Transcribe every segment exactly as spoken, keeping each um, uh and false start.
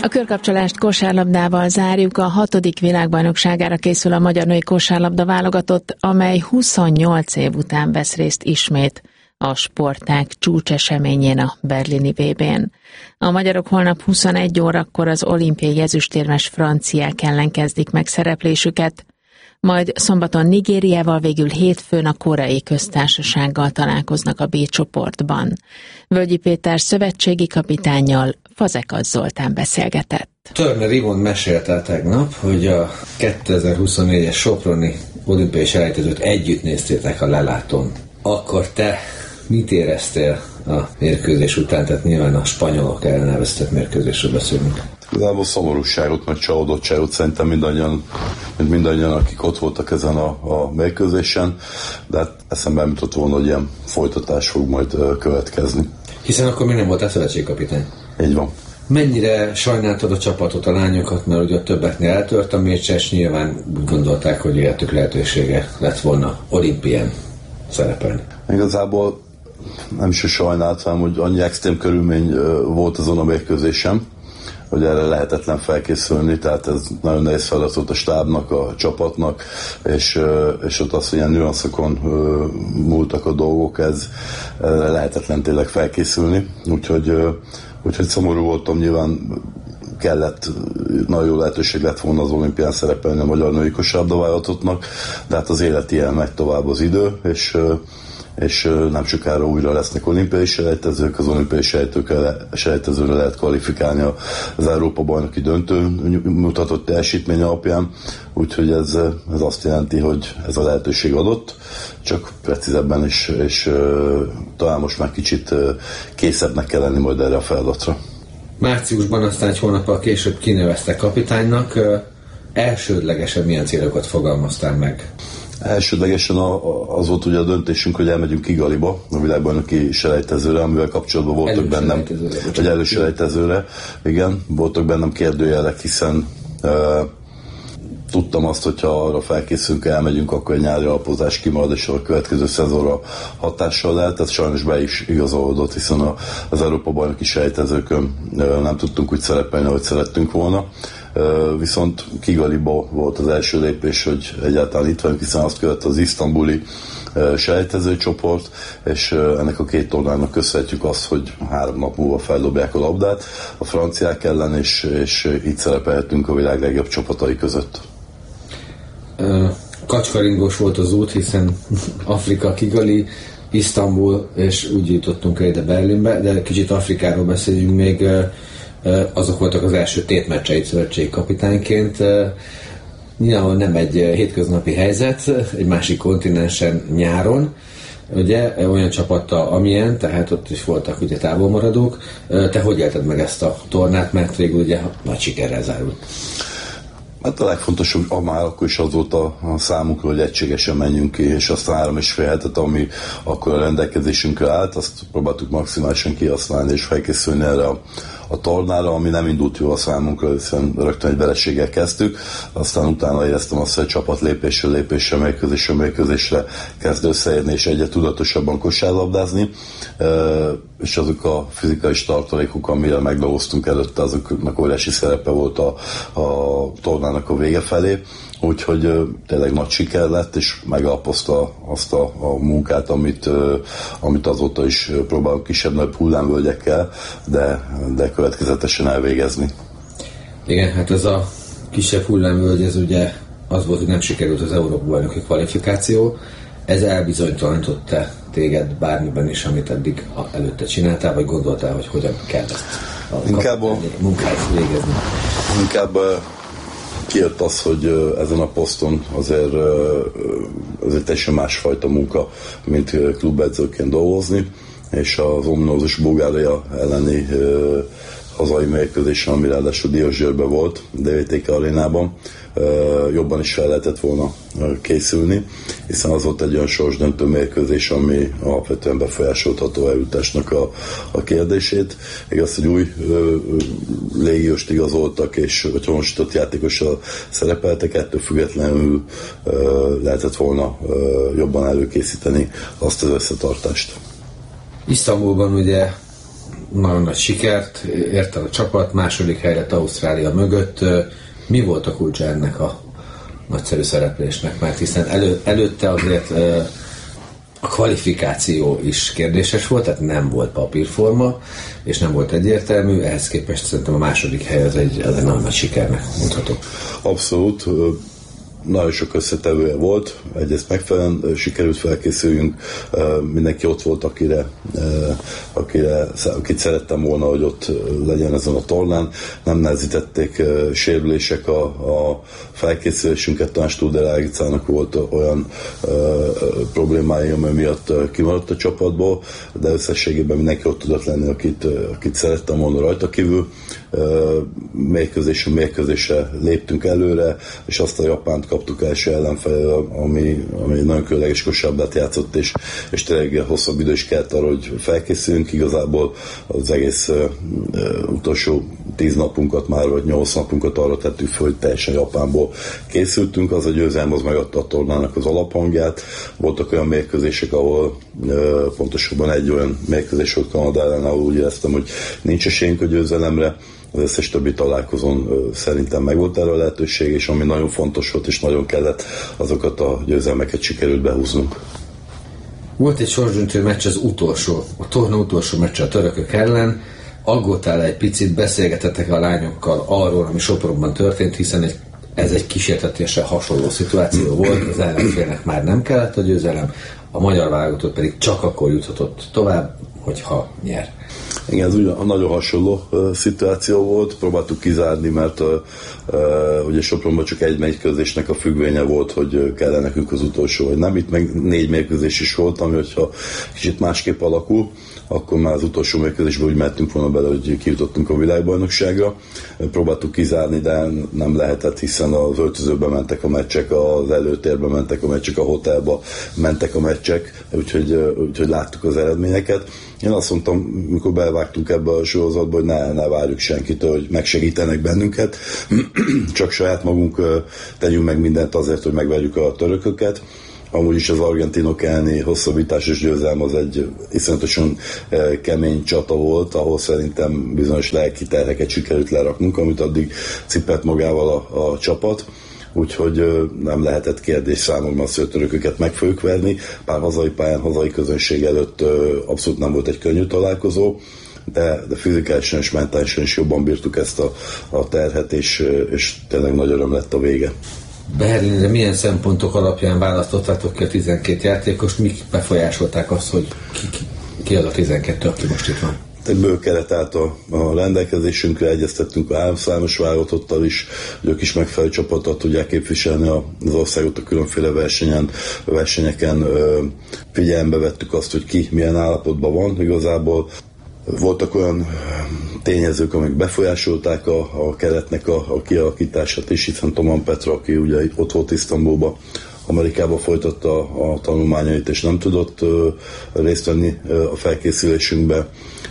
A körkapcsolást kosárlabdával zárjuk. A hatodik világbajnokságára készül a magyar női kosárlabda válogatott, amely huszonnyolc év után vesz részt ismét a sportág csúcseseményén, a berlini vé bén. A magyarok holnap huszonegy órakor az olimpiai ezüstérmes franciák ellen kezdik meg szereplésüket, majd szombaton Nigériával, végül hétfőn a Koreai Köztársasággal találkoznak a B csoportban. Völgyi Péter szövetségi kapitánnyal Fazekas Zoltán beszélgetett. Törner Ivon mesélte tegnap, hogy a kétezer-huszonnégyes soproni olimpiai selejtezőt együtt néztétek a lelátón. Akkor te mit éreztél a mérkőzés után? Tehát nyilván a spanyolok ellen elvesztett mérkőzésről beszélünk. Igazából szomorúságot, meg csalódottságot szerintem mindannyian, mint mindannyian, akik ott voltak ezen a, a mérkőzésen, de hát eszembe jutott volna, hogy ilyen folytatás fog majd következni. Hiszen akkor még nem voltál szövetségkapitány. Így van. Mennyire sajnáltad a csapatot, a lányokat, mert ugye a többeknél eltört a mércs, és nyilván úgy gondolták, hogy életük lehetősége lett volna olimpián szerepelni. Igazából nem is sajnált, hanem hogy annyi extrém körülmény volt azon a mérkőzésem, hogy erre lehetetlen felkészülni, tehát ez nagyon nehéz feladat volt a stábnak, a csapatnak, és, és ott az, hogy ilyen nüanszokon múltak a dolgok, ez lehetetlen tényleg felkészülni, úgyhogy, úgyhogy szomorú voltam, nyilván kellett, nagyon jó lehetőség lett volna az olimpián szerepelni a magyar női kosárlabda válogatottnak, de hát az élet ilyen, megy tovább az idő, és és nem sokára újra lesznek olimpiai selejtezők, az olimpiai selejtezőre lehet kvalifikálni az Európa-bajnoki döntőn mutatott teljesítmény alapján, úgyhogy ez, ez azt jelenti, hogy ez a lehetőség adott, csak precízebben is, és talán most már kicsit készebbnek kell lenni majd erre a feladatra. Márciusban aztán egy hónappal később kineveztek kapitánynak. Elsődlegesen milyen célokat fogalmaztál meg? Elsődlegesen az volt ugye a döntésünk, hogy elmegyünk Kigaliba, a világbajnoki selejtezőre, amivel kapcsolatban voltak bennem, vagy előselejtezőre, igen, voltak bennem kérdőjelek, hiszen uh, tudtam azt, hogyha arra felkészülünk, elmegyünk, akkor egy nyári alapozás kimarad, és a következő szezonra hatással lehet, ez sajnos be is igazolódott, hiszen az Európa-bajnoki selejtezőkön uh, nem tudtunk úgy szerepelni, ahogy szerettünk volna. Uh, viszont Kigaliba volt az első lépés, hogy egyáltalán itt vagyunk, hiszen azt követte az isztambuli uh, selejtező csoport, és uh, ennek a két tornának köszönhetjük azt, hogy három nap múlva feldobják a labdát a franciák ellen, és, és itt szerepelhetünk a világ legjobb csapatai között. Uh, kacskaringós volt az út, hiszen Afrika, Kigali, Isztambul, és úgy jutottunk el ide Berlinbe, de kicsit Afrikáról beszéljünk még. Uh, azok voltak az első tétmeccseit szövetségi kapitányként. Nyilván nem egy hétköznapi helyzet, egy másik kontinensen nyáron, ugye, olyan csapattal, amilyen, tehát ott is voltak ugye távolmaradók. Te hogy élted meg ezt a tornát, mert végül ugye nagy sikerrel zárult? Hát a legfontosabb már akkor is az volt a, a számunkra, hogy egységesen menjünk ki, és azt a három és fél hetet, ami akkor a rendelkezésünkre állt, azt próbáltuk maximálisan kihasználni és felkészülni erre a, a tornára, ami nem indult jól a számunkra, hiszen rögtön egy vereséggel kezdtük, aztán utána éreztem azt, hogy a csapat lépésről lépésre, mérkőzésről mérkőzésre kezd összeérni és egyre tudatosabban kosárlabdázni, és azok a fizikai tartalékok, amire megdolgoztunk előtte, azoknak óriási szerepe volt a, a tornának a vége felé, úgyhogy uh, tényleg nagy siker lett, és megalapozta azt a, a munkát, amit, uh, amit azóta is próbálunk kisebb-nagyobb hullámvölgyekkel, de, de következetesen elvégezni. Igen, hát ez a kisebb hullámvölgy, ez ugye az volt, hogy nem sikerült az Európa-bajnoki kvalifikáció, ez elbizonytalanított-e téged bármiben is, amit eddig előtte csináltál, vagy gondoltál, hogy hogyan kell ezt a inkább a munkát végezni? Inkább kijött az, hogy ezen a poszton azért ez egy teljesen másfajta munka, mint klubedzőként dolgozni, és az ominózus Bulgária elleni hazai mérkőzésen, ami ráadásul Diósgyőrben volt, dé vé té ká arénában, jobban is fel lehetett volna készülni, hiszen az volt egy olyan sorsdöntő mérkőzés, ami alapvetően befolyásolható eljutásnak a, a kérdését. Igaz, hogy új ö, légióst igazoltak, és vagy honosított játékossal szerepeltek, ettől függetlenül ö, lehetett volna ö, jobban előkészíteni azt az összetartást. Isztambulban ugye nagyon nagy sikert ért el a csapat, második helyre Ausztrália mögött. Mi volt a kulcsa ennek a nagyszerű szereplésnek? Mert hiszen elő, előtte azért a kvalifikáció is kérdéses volt, tehát nem volt papírforma, és nem volt egyértelmű, ehhez képest szerintem a második hely az egy, az egy nagyon nagy sikernek mondható. Abszolút. Nagyon sok összetevője volt, egyrészt megfelelően sikerült felkészüljünk, mindenki ott volt, akire, akire, akit szerettem volna, hogy ott legyen ezen a tornán. Nem nehezítették sérülések a, a felkészülésünket, talán Studer Ágicának volt olyan problémája, amely miatt kimaradt a csapatból, de összességében mindenki ott tudott lenni, akit, akit szerettem volna rajta kívül. Mérkőzésről mérkőzésre léptünk előre, és azt a Japánt kaptuk első ellenfelől, ami, ami nagyon különleges kosárlabdát játszott, és, és tényleg hosszabb idő is kellett arra, hogy felkészüljünk. Igazából az egész uh, utolsó tíz napunkat már, vagy nyolc napunkat arra tettük fel, hogy teljesen Japánból készültünk. Az a győzelem az megadta a tornának az alaphangját. Voltak olyan mérkőzések, ahol uh, pontosabban egy olyan mérkőzés volt Kanada ellen, ahol úgy éreztem, hogy nincs esélyünk a győzelemre. Az összes többi találkozón ö, szerintem megvolt erre a lehetőség, és ami nagyon fontos volt és nagyon kellett, azokat a győzelmeket sikerült behúznunk. Volt egy sorsdöntő meccs, az utolsó, a torna utolsó meccs a törökök ellen. Aggódtál egy picit, beszélgetettek a lányokkal arról, ami Sopronban történt, hiszen egy, ez egy kísértetiesen hasonló szituáció volt, az ellenfélnek már nem kellett a győzelem, a magyar válogatott pedig csak akkor juthatott tovább, hogyha nyer. Igen, ez ugyan, nagyon hasonló uh, szituáció volt, próbáltuk kizárni, mert uh, uh, ugye Sopronban csak egy mérkőzésnek a függvénye volt, hogy uh, kell nekünk az utolsó, vagy nem. Itt meg négy mérkőzés is volt, ami hogyha kicsit másképp alakul, akkor már az utolsó mérkőzésben úgy mehetünk volna bele, hogy kijutottunk a világbajnokságra. Próbáltuk kizárni, de nem lehetett, hiszen az öltözőbe mentek a meccsek, az előtérbe mentek a meccsek, a hotelba mentek a meccsek, úgyhogy, úgyhogy láttuk az eredményeket. Én azt mondtam, mikor bevágtunk ebbe a sorozatba, hogy ne, ne várjuk senkitől, hogy megsegítenek bennünket, csak saját magunk tegyünk meg mindent azért, hogy megverjük a törököket. Amúgy is az argentinok elleni hosszabbításos győzelem az egy iszonyatosan kemény csata volt, ahol szerintem bizonyos lelki terheket sikerült leraknunk, amit addig cipelt magával a, a csapat. Úgyhogy nem lehetett kérdés számomra azt, hogy a törököket meg fogjuk verni. Bár hazai pályán, hazai közönség előtt abszolút nem volt egy könnyű találkozó, de, de fizikálisan és mentálisan is jobban bírtuk ezt a, a terhet, és, és tényleg nagy öröm lett a vége. Berlinre milyen szempontok alapján választottátok ki a tizenkét játékost, mik befolyásolták azt, hogy ki, ki, ki az a tizenkettő, aki most itt van? Egy bő keret állt a, a rendelkezésünkre, egyeztettünk a háromszámos válogatottal is, hogy ők is megfelelő csapatot tudják képviselni az országot a különféle versenyen, versenyeken. Figyelembe vettük azt, hogy ki milyen állapotban van igazából. Voltak olyan tényezők, amik befolyásolták a, a keretnek a, a kialakítását is, hiszen Toman Petra, aki ugye ott volt Isztambulba, Amerikába folytatta a, a tanulmányait, és nem tudott uh, részt venni uh, a felkészülésünkbe.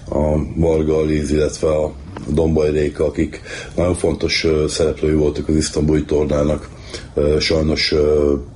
A Varga Liz, illetve a Dombai Réka, akik nagyon fontos uh, szereplői voltak az isztambuli tornának. Uh, sajnos uh,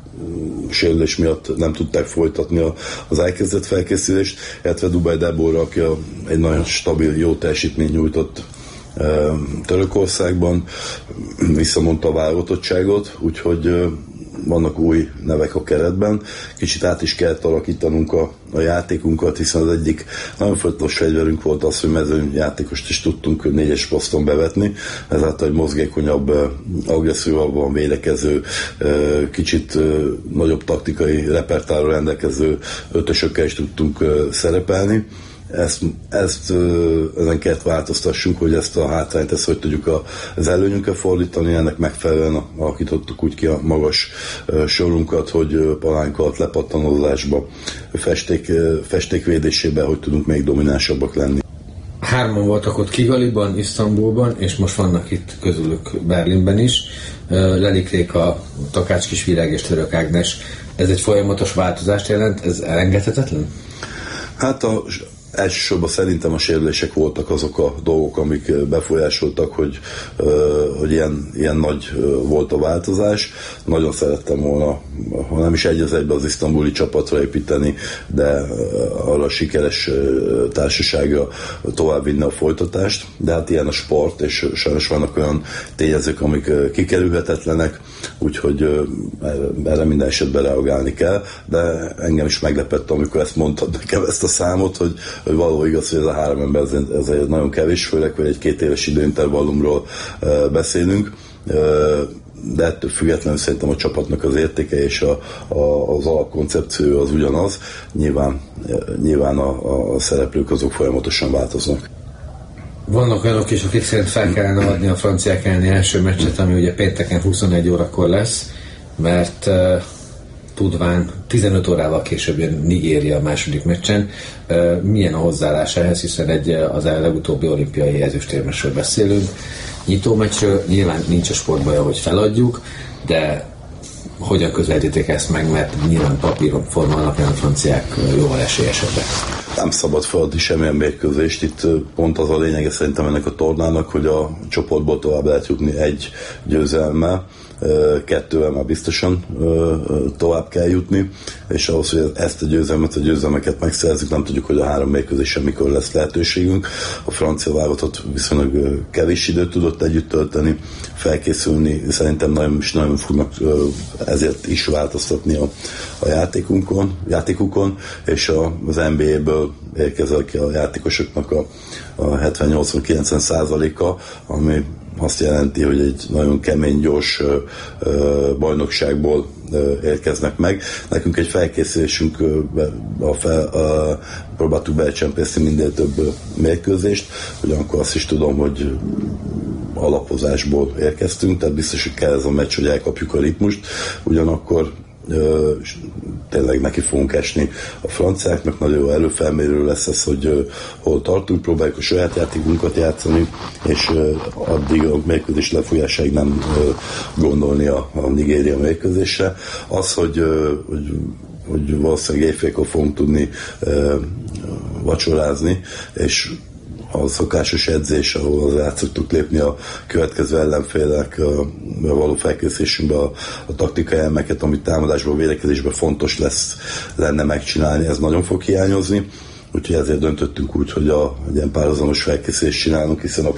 sérülés miatt nem tudták folytatni az elkezdett felkészülést, illetve Dubaj Debora, aki a, egy nagyon stabil, jó teljesítményt nyújtott e, Törökországban, visszamondta a válogatottságot, úgyhogy e, vannak új nevek a keretben. Kicsit át is kellett alakítanunk a, a játékunkat, hiszen az egyik nagyon fontos fegyverünk volt az, hogy mezőny játékost is tudtunk négyes poszton bevetni, ezáltal egy mozgékonyabb, agresszívabban védekező, kicsit nagyobb taktikai repertoárral rendelkező ötösökkel is tudtunk szerepelni. Ezt, ezt ezen kellett változtassunk, hogy ezt a hátrányt, ezt hogy tudjuk az előnyünkkel fordítani, ennek megfelelően alakítottuk úgy ki a magas sorunkat, hogy palánk alatt lepattanozásba, festék, festékvédésében, hogy tudunk még dominánsabbak lenni. Hárman voltak ott Kigaliban, Isztambulban, és most vannak itt közülük Berlinben is. Lelik Réka, Takács Kisvirág és Török Ágnes. Ez egy folyamatos változást jelent, ez elengedhetetlen? Hát a elsősorban szerintem a sérülések voltak azok a dolgok, amik befolyásoltak, hogy, hogy ilyen, ilyen nagy volt a változás. Nagyon szerettem volna, ha nem is egy az egyben az isztambuli csapatra építeni, de arra a sikeres társaságra továbbvinni a folytatást. De hát ilyen a sport, és sajnos vannak olyan tényezők, amik kikerülhetetlenek, úgyhogy erre minden esetben reagálni kell, de engem is meglepett, amikor ezt mondtad nekem ezt a számot, hogy, hogy való igaz, hogy ez a három ember ez, ez egy nagyon kevés, főleg, hogy egy két éves időintervallumról uh, beszélünk, uh, de ettől függetlenül szerintem a csapatnak az értéke és a, a, az alapkoncepció az ugyanaz, nyilván, uh, nyilván a, a szereplők azok folyamatosan változnak. Vannak olyanok is, akik szerint fel kellene adni a franciák elleni első meccset, ami ugye pénteken huszonegy órakor lesz, mert uh, tudván tizenöt órával később jön Nigéria a második meccsen. Uh, milyen a hozzáállás ehhez, hiszen egy az legutóbbi olimpiai ezüstérmesről beszélünk. Nyitó meccsről nyilván nincs a sportbaja, hogy feladjuk, de hogyan közelítik ezt meg, mert nyilván papíron forma alapján a franciák jóval esélyesebbek. Nem szabad feladni semmilyen mérkőzést. Itt pont az a lényege szerintem ennek a tornának, hogy a csoportból tovább lehet jutni egy győzelemmel, kettővel már biztosan tovább kell jutni, és ahhoz, hogy ezt a győzelmet, a győzelmeket megszerzzük, nem tudjuk, hogy a három mérkőzésen mikor lesz lehetőségünk. A francia válogatott viszonylag kevés időt tudott együtt tölteni, felkészülni, szerintem nagyon, is nagyon fognak ezért is változtatni a, a játékunkon, játékukon, és az en bé á-ből érkeznek a játékosoknak a, a hetven-nyolcvan-kilencven százaléka, ami azt jelenti, hogy egy nagyon kemény, gyors ö, ö, bajnokságból ö, érkeznek meg. Nekünk egy felkészülésünk, ö, a fel, ö, próbáltuk becsempészni minél több mérkőzést, ugyanakkor azt is tudom, hogy alapozásból érkeztünk, tehát biztos, hogy kell ez a meccs, hogy elkapjuk a ritmust, ugyanakkor Ö, tényleg neki fogunk esni a franciáknak, nagyon jó előfelmérő lesz ez, hogy ö, hol tartunk, próbáljuk a saját játékunkat játszani, és ö, addig a mérkőzés lefolyásáig nem ö, gondolni a, a Nigéria mérkőzésre. Az, hogy, ö, hogy, hogy valószínűleg éjfélkor fogunk tudni ö, vacsorázni, és a szokásos edzés, ahol az át szoktuk lépni a következő ellenfélek a való felkészülésünkbe a, a taktikai elemeket, amit támadásban, védekezésben fontos lesz lenne megcsinálni, ez nagyon fog hiányozni, úgyhogy ezért döntöttünk úgy, hogy a, egy ilyen párhuzamos felkészülést csinálunk, hiszen a